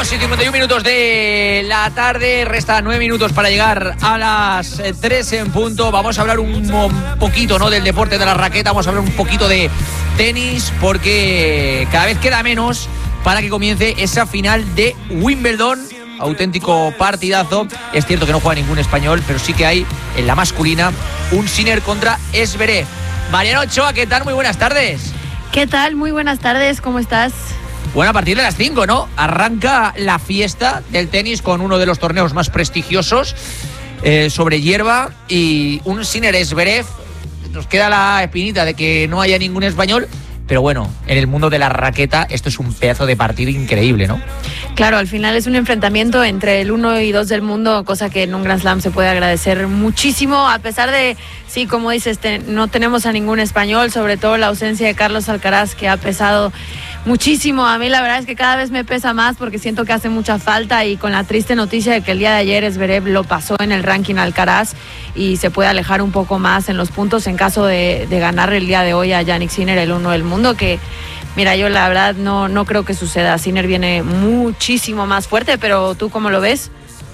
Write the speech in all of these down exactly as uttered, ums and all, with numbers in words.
Dos y cincuenta y un minutos de la tarde, resta nueve minutos para llegar a las tres en punto. Vamos a hablar un, un poquito, ¿no?, del deporte de la raqueta, vamos a hablar un poquito de tenis, porque cada vez queda menos para que comience esa final de Wimbledon. Auténtico partidazo. Es cierto que no juega ningún español, pero sí que hay en la masculina un Sinner contra Zverev. Mariano Ochoa, ¿qué tal? Muy buenas tardes. ¿Qué tal? Muy buenas tardes, ¿cómo estás? Bueno, a partir de las cinco, ¿no? Arranca la fiesta del tenis con uno de los torneos más prestigiosos eh, sobre hierba y un Sinner Zverev. Nos queda la espinita de que no haya ningún español, pero bueno, en el mundo de la raqueta esto es un pedazo de partido increíble, ¿no? Claro, al final es un enfrentamiento entre el uno y dos del mundo, cosa que en un Grand Slam se puede agradecer muchísimo, a pesar de, sí, como dices, te, no tenemos a ningún español, sobre todo la ausencia de Carlos Alcaraz, que ha pesado muchísimo. A mí la verdad es que cada vez me pesa más porque siento que hace mucha falta, y con la triste noticia de que el día de ayer Zverev lo pasó en el ranking Alcaraz y se puede alejar un poco más en los puntos en caso de, de ganar el día de hoy a Jannik Sinner, el uno del mundo, que mira, yo la verdad no, no creo que suceda. Sinner viene muchísimo más fuerte, pero ¿tú cómo lo ves?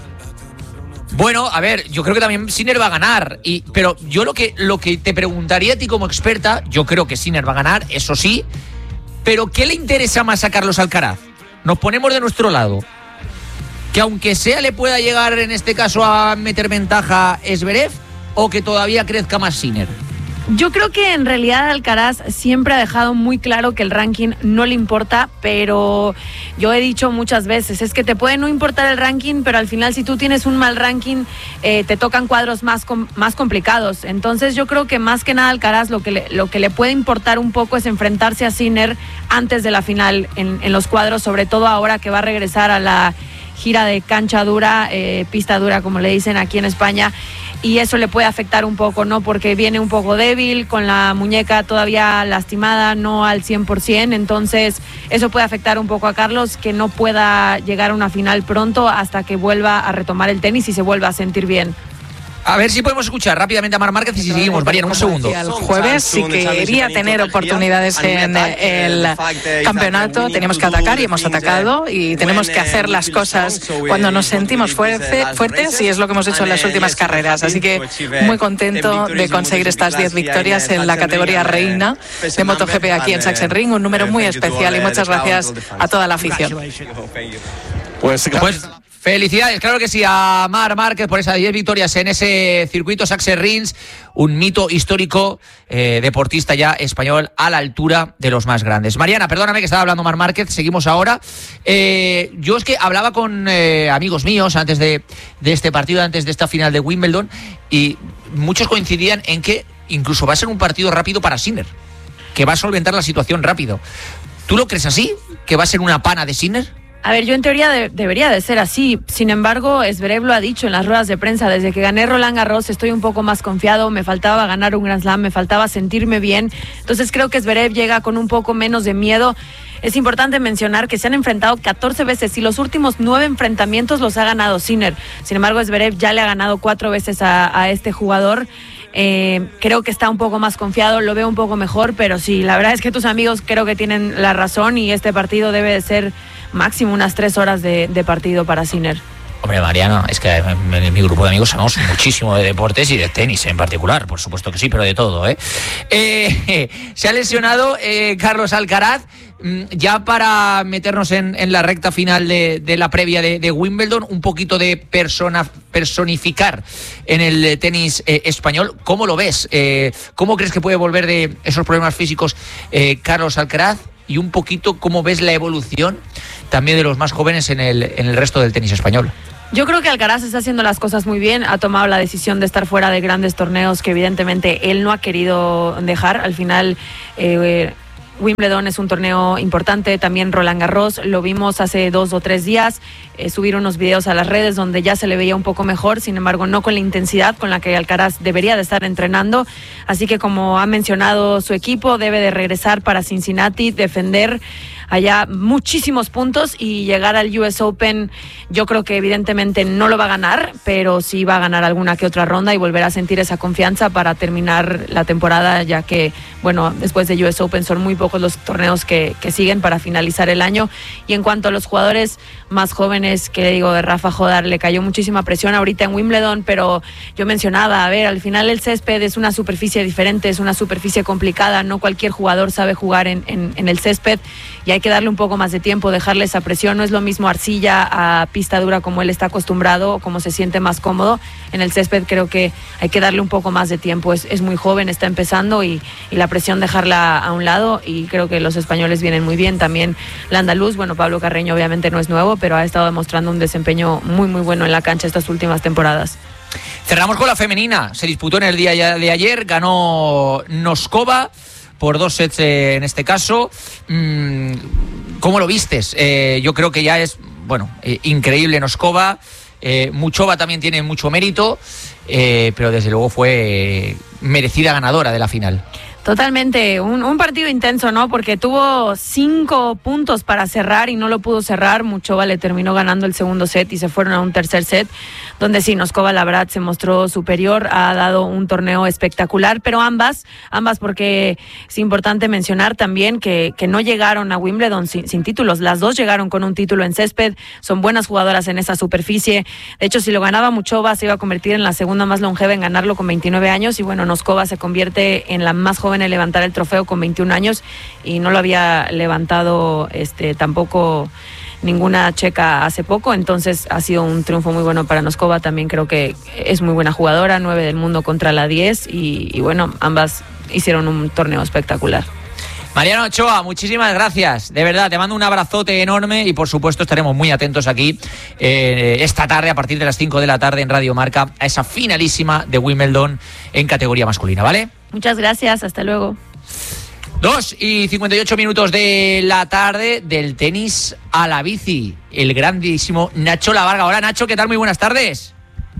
Bueno, a ver, yo creo que también Sinner va a ganar, y, pero yo lo que, lo que te preguntaría a ti como experta, yo creo que Sinner va a ganar, eso sí, pero ¿qué le interesa más a Carlos Alcaraz? Nos ponemos de nuestro lado, que aunque sea le pueda llegar en este caso a meter ventaja Zverev, o que todavía crezca más Sinner. Yo creo que en realidad Alcaraz siempre ha dejado muy claro que el ranking no le importa, pero yo he dicho muchas veces, es que te puede no importar el ranking, pero al final si tú tienes un mal ranking, eh, te tocan cuadros más, com- más complicados. Entonces yo creo que más que nada Alcaraz lo que le, lo que le puede importar un poco es enfrentarse a Sinner antes de la final en, en los cuadros, sobre todo ahora que va a regresar a la gira de cancha dura, eh, pista dura como le dicen aquí en España, y eso le puede afectar un poco, ¿no? Porque viene un poco débil, con la muñeca todavía lastimada, no al cien por ciento, entonces eso puede afectar un poco a Carlos, que no pueda llegar a una final pronto hasta que vuelva a retomar el tenis y se vuelva a sentir bien. A ver si podemos escuchar rápidamente a Marc Márquez y si seguimos. Mariano, un segundo. El jueves sí quería tener oportunidades en el campeonato, teníamos que atacar y hemos atacado, y tenemos que hacer las cosas cuando nos sentimos fuerte, fuertes, y es lo que hemos hecho en las últimas carreras. Así que muy contento de conseguir estas diez victorias en la categoría reina de MotoGP aquí en Sachsenring, un número muy especial, y muchas gracias a toda la afición. Pues, pues felicidades, claro que sí, a Marc Márquez por esas diez victorias en ese circuito Sachsenring, un mito histórico, eh, deportista ya español a la altura de los más grandes. Mariana, perdóname que estaba hablando Marc Márquez, seguimos ahora. Eh, yo es que hablaba con eh, amigos míos antes de, de este partido, antes de esta final de Wimbledon, y muchos coincidían en que incluso va a ser un partido rápido para Sinner, que va a solventar la situación rápido. ¿Tú lo crees así? ¿Que va a ser una pana de Sinner? A ver, yo en teoría de, debería de ser así. Sin embargo, Zverev lo ha dicho en las ruedas de prensa. Desde que gané Roland Garros estoy un poco más confiado. Me faltaba ganar un Grand Slam, me faltaba sentirme bien. Entonces creo que Zverev llega con un poco menos de miedo. Es importante mencionar que se han enfrentado catorce veces y los últimos nueve enfrentamientos los ha ganado Sinner. Sin embargo, Zverev ya le ha ganado cuatro veces a, a este jugador. Eh, creo que está un poco más confiado, lo veo un poco mejor, pero sí, la verdad es que tus amigos creo que tienen la razón, y este partido debe de ser máximo unas tres horas de, de partido para Sinner. Hombre, Mariano, es que en, en mi grupo de amigos sabemos muchísimo de deportes y de tenis en particular, por supuesto que sí, pero de todo, ¿eh? eh se ha lesionado eh, Carlos Alcaraz. Ya para meternos en, en la recta final de, de la previa de, de Wimbledon, un poquito de persona, personificar en el tenis eh, español. ¿Cómo lo ves? Eh, ¿Cómo crees que puede volver de esos problemas físicos eh, Carlos Alcaraz? Y un poquito cómo ves la evolución también de los más jóvenes en el, en el resto del tenis español. Yo creo que Alcaraz está haciendo las cosas muy bien, ha tomado la decisión de estar fuera de grandes torneos que evidentemente él no ha querido dejar. Al final eh, Wimbledon es un torneo importante, también Roland Garros, lo vimos hace dos o tres días, eh, subir unos videos a las redes donde ya se le veía un poco mejor, sin embargo no con la intensidad con la que Alcaraz debería de estar entrenando, así que como ha mencionado su equipo, debe de regresar para Cincinnati, defender allá muchísimos puntos y llegar al U S Open, yo creo que evidentemente no lo va a ganar, pero sí va a ganar alguna que otra ronda y volver a sentir esa confianza para terminar la temporada, ya que, bueno, después de U S Open son muy pocos los torneos que, que siguen para finalizar el año. Y en cuanto a los jugadores más jóvenes, que digo, de Rafa Jodar, le cayó muchísima presión ahorita en Wimbledon, pero yo mencionaba, a ver, al final el césped es una superficie diferente, es una superficie complicada, no cualquier jugador sabe jugar en, en, en el césped y hay que darle un poco más de tiempo, dejarle esa presión. No es lo mismo arcilla a pista dura como él está acostumbrado, como se siente más cómodo. En el césped creo que hay que darle un poco más de tiempo, es, es muy joven, está empezando y, y la presión dejarla a un lado, y creo que los españoles vienen muy bien. También la andaluz, bueno, Pablo Carreño obviamente no es nuevo, pero ha estado demostrando un desempeño muy muy bueno en la cancha estas últimas temporadas. Cerramos con la femenina. Se disputó en el día de ayer, ganó Noskova por dos sets eh, en este caso. ¿Cómo lo vistes? Eh, yo creo que ya es, bueno, eh, increíble Noskova. Eh, Muchova también tiene mucho mérito, eh, pero desde luego fue eh, merecida ganadora de la final. Totalmente, un, un partido intenso, ¿no? Porque tuvo cinco puntos para cerrar y no lo pudo cerrar. Muchova le terminó ganando el segundo set y se fueron a un tercer set, donde sí, Noskova la verdad se mostró superior, ha dado un torneo espectacular, pero ambas, ambas porque es importante mencionar también que, que no llegaron a Wimbledon sin, sin títulos. Las dos llegaron con un título en césped, son buenas jugadoras en esa superficie. De hecho, si lo ganaba Muchova, se iba a convertir en la segunda más longeva en ganarlo con veintinueve años, y bueno, Noskova se convierte en la más joven en levantar el trofeo con veintiún años, y no lo había levantado este tampoco ninguna checa hace poco. Entonces ha sido un triunfo muy bueno para Noskova. También creo que es muy buena jugadora, nueve del mundo contra la diez, y, y bueno, ambas hicieron un torneo espectacular. Mariana Ochoa, muchísimas gracias, de verdad, te mando un abrazote enorme y por supuesto estaremos muy atentos aquí eh, esta tarde a partir de las cinco de la tarde en Radio Marca a esa finalísima de Wimbledon en categoría masculina, ¿vale? Muchas gracias, hasta luego. Dos y cincuenta y ocho minutos de la tarde, del tenis a la bici, el grandísimo Nacho Lavarga. Hola Nacho, ¿qué tal? Muy buenas tardes.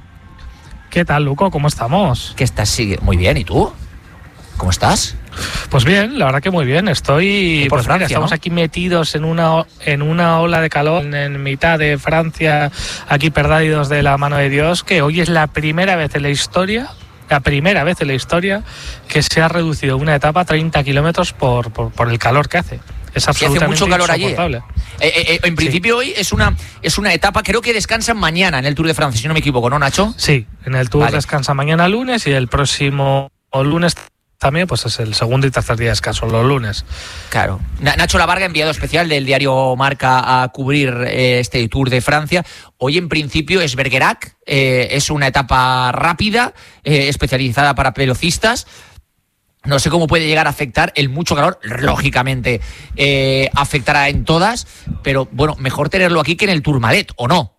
¿Qué tal, Luco? ¿Cómo estamos? ¿Qué estás? Sigue muy bien, ¿y tú? ¿Cómo estás? Pues bien, la verdad que muy bien. Estoy, por pues Francia, mira, estamos ¿no? aquí metidos en una en una ola de calor en, en mitad de Francia, aquí perdidos de la mano de Dios, que hoy es la primera vez en la historia, la primera vez en la historia que se ha reducido una etapa a treinta kilómetros por, por, por el calor que hace. Es absolutamente hace mucho calor insoportable. Allí. Eh, eh, en principio sí. Hoy es una es una etapa, creo que descansan mañana en el Tour de Francia, si no me equivoco, ¿no, Nacho? Sí, en el Tour vale. Descansa mañana lunes y el próximo lunes también, pues es el segundo y tercer día de descanso, los lunes. Claro. Nacho Lavarga, enviado especial del diario Marca a cubrir eh, este Tour de Francia. Hoy en principio es Bergerac, eh, es una etapa rápida, eh, especializada para velocistas. No sé cómo puede llegar a afectar el mucho calor, lógicamente eh, afectará en todas, pero bueno, mejor tenerlo aquí que en el Tourmalet, ¿o no?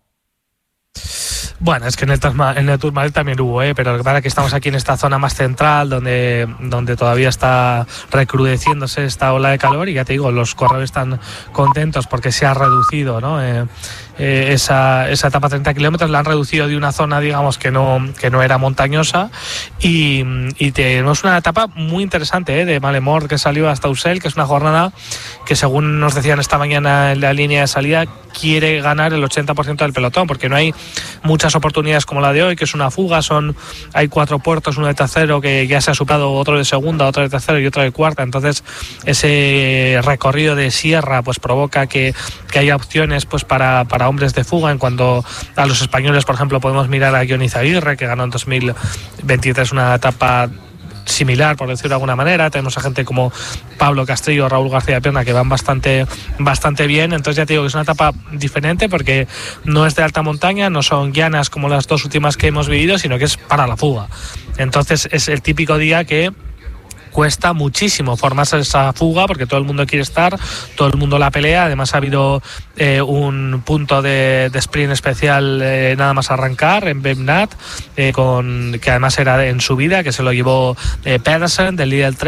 Bueno, es que en el, en el Tourmalet también hubo, ¿eh? Pero para que estamos aquí en esta zona más central, donde, donde todavía está recrudeciéndose esta ola de calor, y ya te digo, los corredores están contentos porque se ha reducido, ¿no? Eh, eh, esa, esa etapa treinta kilómetros la han reducido de una zona, digamos, que no, que no era montañosa, y, y tenemos una etapa muy interesante, ¿eh? De Malemort, que salió hasta Ussel, que es una jornada que, según nos decían esta mañana en la línea de salida, quiere ganar el ochenta por ciento del pelotón, porque no hay muchas oportunidades como la de hoy, que es una fuga. Son hay cuatro puertos, uno de tercero que ya se ha superado, otro de segunda, otro de tercero y otro de cuarta. Entonces ese recorrido de sierra pues provoca que, que haya opciones pues para, para hombres de fuga. En cuanto a los españoles, por ejemplo, podemos mirar a Johnny Zaguirre, que ganó en dos mil veintitrés una etapa similar, por decirlo de alguna manera. Tenemos a gente como Pablo Castillo, Raúl García Pierna, que van bastante bastante bien. Entonces ya te digo que es una etapa diferente, porque no es de alta montaña, no son llanas como las dos últimas que hemos vivido, sino que es para la fuga. Entonces es el típico día que cuesta muchísimo formarse esa fuga, porque todo el mundo quiere estar, todo el mundo la pelea. Además ha habido eh, un punto de, de sprint especial eh, nada más arrancar en Bemnat, eh, con, que además era en subida, que se lo llevó eh, Pedersen del Lidl Trek.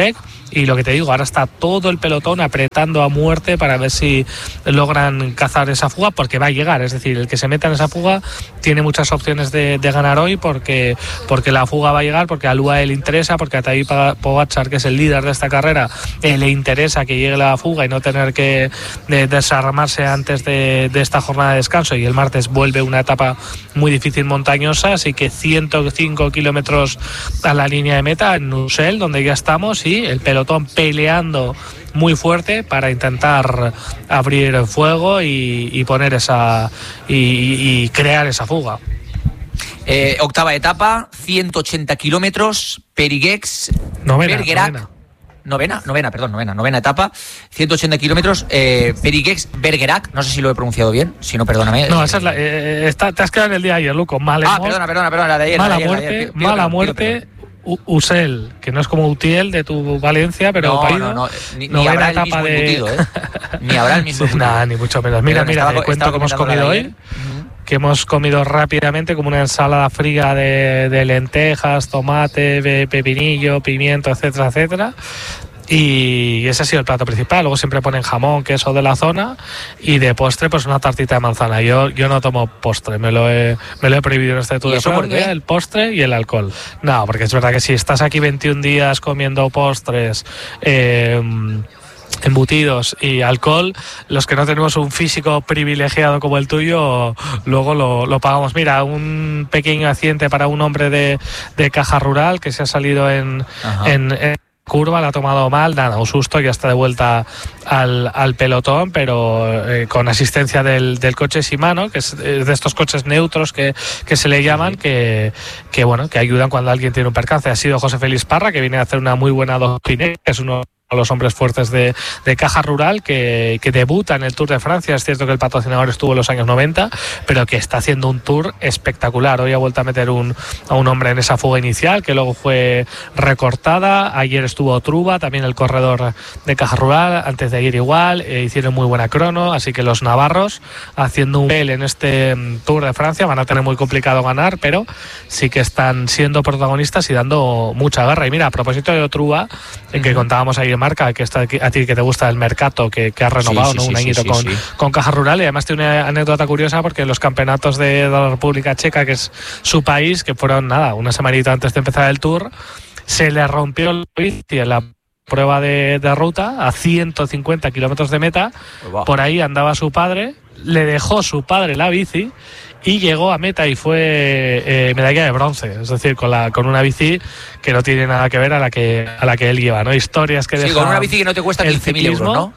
y lo que te digo, ahora está todo el pelotón apretando a muerte para ver si logran cazar esa fuga, porque va a llegar, es decir, el que se meta en esa fuga tiene muchas opciones de, de ganar hoy, porque, porque la fuga va a llegar, porque a L U A E le interesa, porque a Tadej Pogačar, que es el líder de esta carrera, eh, le interesa que llegue la fuga y no tener que de, desarmarse antes de, de esta jornada de descanso, y el martes vuelve una etapa muy difícil montañosa, así que ciento cinco kilómetros a la línea de meta en Ussel, donde ya estamos, y el pelotón peleando muy fuerte para intentar abrir fuego y, y poner esa y, y crear esa fuga. Eh, octava etapa, ciento ochenta kilómetros, Periguex, novena, Bergerac, novena. novena, novena, perdón, novena, novena etapa, ciento ochenta kilómetros, eh, Periguex, Bergerac, no sé si lo he pronunciado bien, si no, perdóname. No, esa es la, eh, está, te has quedado en el día de ayer, Luco. Mal ah, perdona, perdona, perdona, la de ayer. Mala la de ayer, muerte, la de ayer. Pido, mala pido, muerte. pido, Ussel, que no es como Utiel de tu Valencia, pero no, paído. no, no, ni, ni habrá el mismo de... embutido, ¿eh? Ni habrá el mismo sí, nada, ni mucho menos. Mira, mira, te cuento que hemos comido hoy, uh-huh. que hemos comido rápidamente como una ensalada fría de, de lentejas, tomate, de pepinillo, pimiento, etcétera, etcétera. Y ese ha sido el plato principal. Luego siempre ponen jamón, queso de la zona, y de postre pues una tartita de manzana. Yo yo no tomo postre, me lo he, me lo he prohibido en este Tour de Francia, el postre y el alcohol. No, porque es verdad que si estás aquí veintiún días comiendo postres, eh, embutidos y alcohol, los que no tenemos un físico privilegiado como el tuyo, luego lo, lo pagamos. Mira, un pequeño accidente para un hombre de, de Caja Rural que se ha salido en, en, en curva, la ha tomado mal, nada, un susto, ya está de vuelta al, al pelotón, pero eh, con asistencia del, del coche Shimano, que es de estos coches neutros que, que se le llaman, que, que bueno, que ayudan cuando alguien tiene un percance. Ha sido José Félix Parra, que viene a hacer una muy buena doctrina, que es uno a los hombres fuertes de, de Caja Rural, que, que debuta en el Tour de Francia. Es cierto que el patrocinador estuvo en los años noventa, pero que está haciendo un tour espectacular. Hoy ha vuelto a meter un, a un hombre en esa fuga inicial, que luego fue recortada. Ayer estuvo Truba, también el corredor de Caja Rural, antes de ayer igual, eh, hicieron muy buena crono, así que los navarros haciendo un pel en este um, Tour de Francia van a tener muy complicado ganar, pero sí que están siendo protagonistas y dando mucha guerra. Y mira, a propósito de Truba, en que contábamos ayer marca, que está aquí, a ti que te gusta el Mercato, que, que ha renovado, sí, sí, ¿no? un sí, añito sí, con, sí. con Caja Rural, y además tiene una anécdota curiosa porque en los campeonatos de, de la República Checa, que es su país, que fueron nada, una semanita antes de empezar el Tour, se le rompió el bici en la prueba de, de ruta a ciento cincuenta kilómetros de meta. Wow. Por ahí andaba su padre, le dejó su padre la bici y llegó a meta y fue eh, medalla de bronce, es decir, con la con una bici que no tiene nada que ver a la que a la que él lleva, ¿no? Historias que sí, deja con una bici que no te cuesta quince mil euros, ¿no?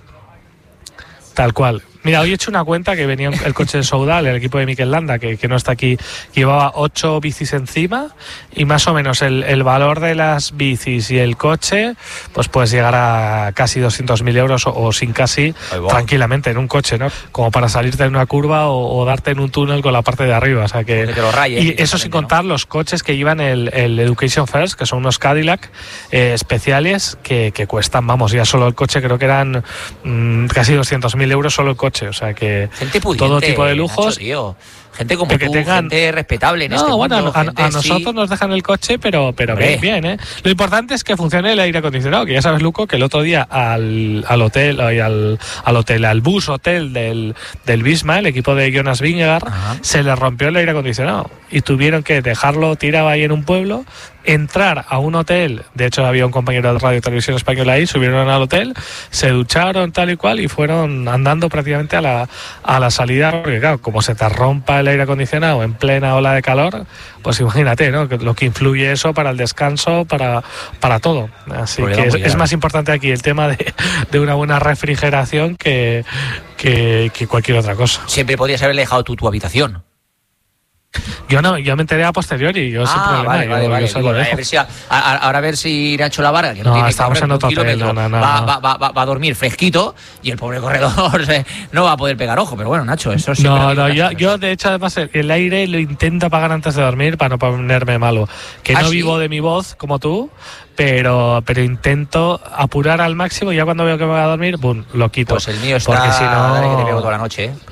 Tal cual. Mira, hoy he hecho una cuenta que venía el coche de Soudal, el equipo de Mikel Landa, que, que no está aquí, que llevaba ocho bicis encima, y más o menos el, el valor de las bicis y el coche, pues puedes llegar a casi doscientos mil euros o, o sin casi, tranquilamente, en un coche, ¿no? Como para salirte en una curva o, o darte en un túnel con la parte de arriba, o sea que... que lo rayes, y eso sin contar, ¿no?, los coches que llevan el, el Education First, que son unos Cadillac eh, especiales que, que cuestan, vamos, ya solo el coche creo que eran mmm, casi doscientos mil euros solo el coche. O sea que gente pudiente, todo tipo de lujos, Nacho, tío. Gente como tú, tengan... gente respetable en no, este bueno, mundo. A, gente a nosotros sí. nos dejan el coche, pero, pero bien, bien, ¿eh? Lo importante es que funcione el aire acondicionado, que ya sabes, Luco, que el otro día al, al hotel, al, al hotel, al bus hotel del, del Visma, el equipo de Jonas Vingegaard, se le rompió el aire acondicionado y tuvieron que dejarlo tirado ahí en un pueblo, entrar a un hotel. De hecho había un compañero de Radio y Televisión Española ahí, subieron al hotel, se ducharon tal y cual y fueron andando prácticamente a la, a la salida, porque claro, como se te rompa el aire acondicionado en plena ola de calor, pues imagínate, ¿no?, lo que influye eso para el descanso, para, para todo. Así pues que es, es más importante aquí el tema de, de una buena refrigeración que, que, que cualquier otra cosa. Siempre podrías haberle dejado tú tu habitación. Yo no, yo me enteré a posteriori, yo ah, sin problema. Vale, yo, vale, yo vale. se Digo, lo a ver si a, a, ahora a ver si Nacho Lavarga, que no, no tiene estamos en otro hotel, no, no, no, va, no. Va, va, va, va a dormir fresquito y el pobre corredor no va a poder pegar ojo, pero bueno, Nacho, eso sí. No, no, yo, yo de hecho además el aire lo intento apagar antes de dormir para no ponerme malo. Que ¿Ah, no sí? vivo de mi voz como tú, pero pero intento apurar al máximo y ya cuando veo que me voy a dormir, ¡bum!, lo quito. Pues el mío está, porque si no... dale que te pego toda la noche, ¿eh?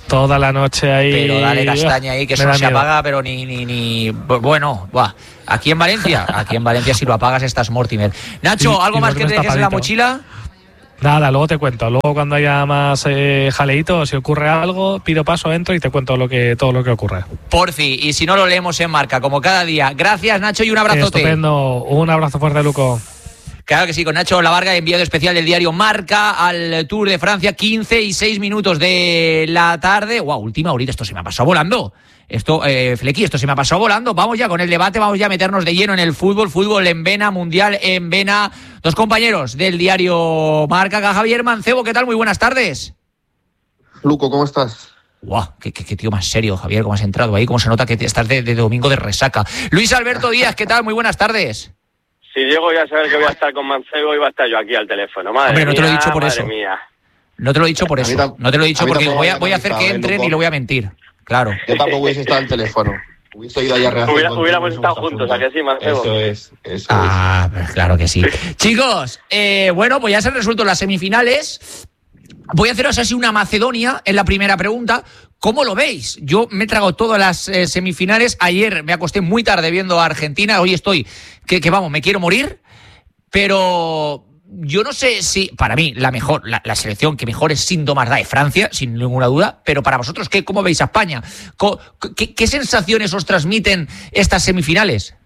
toda la noche ahí. Pero dale castaña ahí, que eso no se miedo. apaga, pero ni, ni, ni... Bueno, buah. Aquí en Valencia, aquí en Valencia si lo apagas estás Mortimer. Nacho, Y, ¿algo y más que te dejes en la mochila? Nada, luego te cuento. Luego cuando haya más eh, jaleíto, si ocurre algo, pido paso, entro y te cuento lo que, todo lo que ocurre. Porfi, y si no lo leemos en Marca, como cada día. Gracias, Nacho, y un abrazote. Estupendo. Un abrazo fuerte, Luco. Claro que sí, con Nacho Lavarga, enviado especial del diario Marca al Tour de Francia, quince y seis minutos de la tarde. Guau, última horita, esto se me ha pasado volando. Esto, eh, Flequi, esto se me ha pasado volando. Vamos ya con el debate, vamos ya a meternos de lleno en el fútbol, fútbol en vena, mundial en vena. Dos compañeros del diario Marca, Javier Mancebo, ¿qué tal? Muy buenas tardes. Luco, ¿cómo estás? Guau, qué, qué, qué tío más serio, Javier, cómo has entrado ahí, cómo se nota que estás de, de domingo de resaca. Luis Alberto Díaz, ¿qué tal? Muy buenas tardes. Si llego ya a saber que voy a estar con Mancebo y va a estar yo aquí al teléfono. Madre Hombre, no te lo he mía, dicho por madre eso. Mía. No te lo he dicho por eso. No te lo he dicho porque voy a, voy a hacer que entren y lo voy a mentir. Claro. Yo tampoco hubiese estado al teléfono. Hubiese ido allá a reacción. Hubiera, hubiéramos estado juntos, ¿a que sí, Mancebo? Eso es, eso ah, es. Pues claro que sí. Chicos, eh, bueno, pues ya se han resuelto las semifinales. Voy a haceros así una Macedonia en la primera pregunta. ¿Cómo lo veis? Yo me he tragado todas las eh, semifinales. Ayer me acosté muy tarde viendo a Argentina. Hoy estoy, que, que vamos, me quiero morir. Pero yo no sé si, para mí, la mejor, la, la selección que mejores síntomas da es Francia, sin ninguna duda. Pero para vosotros, ¿qué, ¿cómo veis a España? ¿Qué, qué sensaciones os transmiten estas semifinales?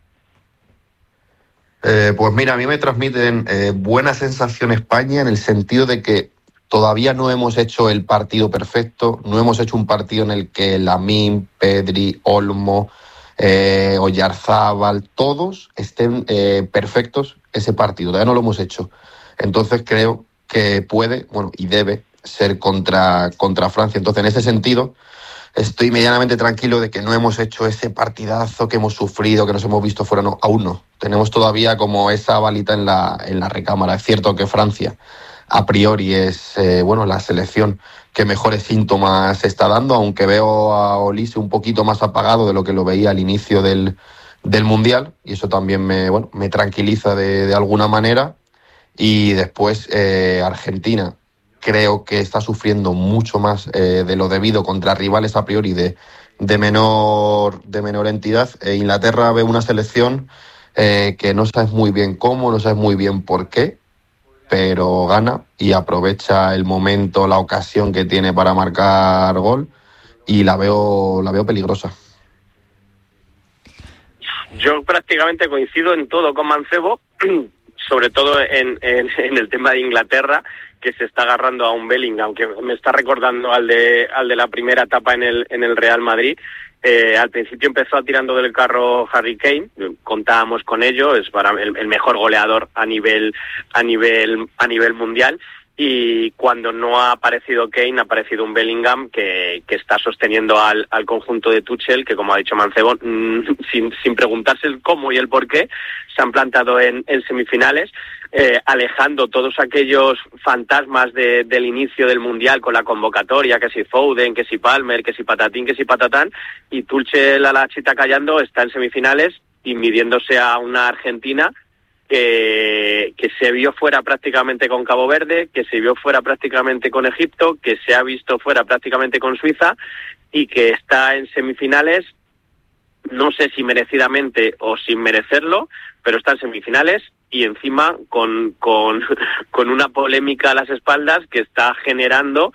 Eh, pues mira, a mí me transmiten eh, buena sensación España en el sentido de que todavía no hemos hecho el partido perfecto, no hemos hecho un partido en el que Lamine, Pedri, Olmo, eh, Oyarzábal, todos estén eh, perfectos ese partido. Todavía no lo hemos hecho. Entonces creo que puede, bueno, y debe ser contra, contra Francia. Entonces, en ese sentido, estoy medianamente tranquilo de que no hemos hecho ese partidazo que hemos sufrido, que nos hemos visto fuera. No, aún no. Tenemos todavía como esa balita en la, en la recámara. Es cierto que Francia a priori es eh, bueno, la selección que mejores síntomas está dando, aunque veo a Olise un poquito más apagado de lo que lo veía al inicio del, del Mundial, y eso también me, bueno, me tranquiliza de, de alguna manera. Y después eh, Argentina creo que está sufriendo mucho más eh, de lo debido contra rivales a priori de, de, menor, de menor entidad. E Inglaterra ve una selección eh, que no sabes muy bien cómo, no sabes muy bien por qué, pero gana y aprovecha el momento, la ocasión que tiene para marcar gol, y la veo, la veo peligrosa. Yo prácticamente coincido en todo con Mancebo, sobre todo en, en, en el tema de Inglaterra, que se está agarrando a un Bellingham, que me está recordando al de al de la primera etapa en el en el Real Madrid. Eh, al principio empezó tirando del carro Harry Kane, contábamos con ello, es para el, el mejor goleador a nivel a nivel a nivel mundial, y cuando no ha aparecido Kane ha aparecido un Bellingham que, que está sosteniendo al, al conjunto de Tuchel, que como ha dicho Mancebo, mmm, sin, sin preguntarse el cómo y el por qué, se han plantado en, en semifinales, eh, alejando todos aquellos fantasmas de, del inicio del Mundial con la convocatoria, que si Foden, que si Palmer, que si Patatín, que si Patatán, y Tuchel a la chita callando está en semifinales y midiéndose a una Argentina que, que se vio fuera prácticamente con Cabo Verde, que se vio fuera prácticamente con Egipto, que se ha visto fuera prácticamente con Suiza, y que está en semifinales, no sé si merecidamente o sin merecerlo, pero está en semifinales y encima con, con, con una polémica a las espaldas que está generando,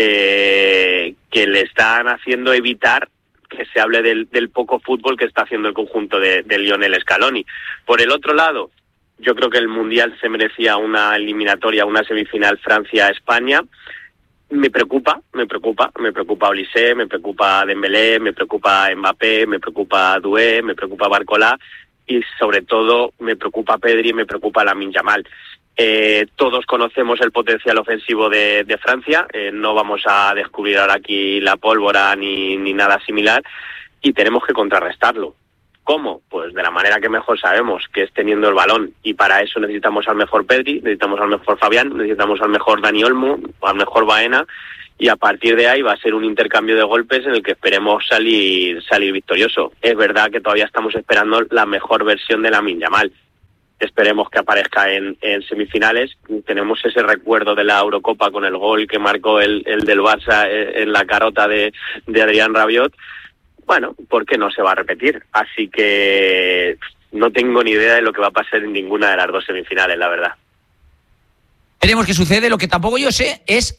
eh, que le están haciendo evitar que se hable del, del poco fútbol que está haciendo el conjunto de, de Lionel Scaloni. Por el otro lado, yo creo que el Mundial se merecía una eliminatoria, una semifinal Francia-España. Me preocupa, me preocupa, me preocupa Olise, me preocupa Dembélé, me preocupa Mbappé, me preocupa Doué, me preocupa Barcola, y sobre todo me preocupa Pedri y me preocupa Lamine Yamal. Eh, todos conocemos el potencial ofensivo de, de Francia, eh, no vamos a descubrir ahora aquí la pólvora ni, ni nada similar, y tenemos que contrarrestarlo. ¿Cómo? Pues de la manera que mejor sabemos, que es teniendo el balón, y para eso necesitamos al mejor Pedri, necesitamos al mejor Fabián, necesitamos al mejor Dani Olmo, al mejor Baena, y a partir de ahí va a ser un intercambio de golpes en el que esperemos salir salir victorioso. Es verdad que todavía estamos esperando la mejor versión de Lamine Yamal, esperemos que aparezca en, en semifinales. Tenemos ese recuerdo de la Eurocopa con el gol que marcó el, el del Barça en la carota de, de Adrián Rabiot. Bueno, ¿por qué no se va a repetir? Así que no tengo ni idea de lo que va a pasar en ninguna de las dos semifinales, la verdad. Veremos qué sucede. Lo que tampoco yo sé es